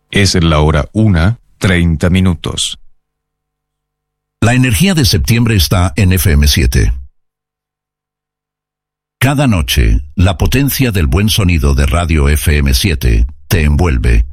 Es la hora 1:30. La energía de septiembre está en FM7. Cada noche, la potencia del buen sonido de Radio FM7 te envuelve.